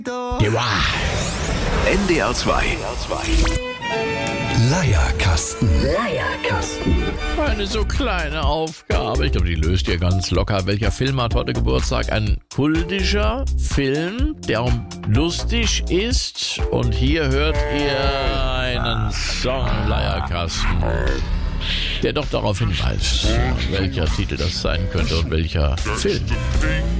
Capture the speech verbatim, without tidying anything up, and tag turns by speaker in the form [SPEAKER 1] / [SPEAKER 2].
[SPEAKER 1] N D R zwei. Leierkasten. Leierkasten.
[SPEAKER 2] Eine so kleine Aufgabe. Ich glaube, die löst ihr ganz locker. Welcher Film hat heute Geburtstag? Ein kultischer Film, der auch lustig ist. Und hier hört ihr einen Song, Leierkasten, der doch darauf hinweist, welcher Titel das sein könnte und welcher Film.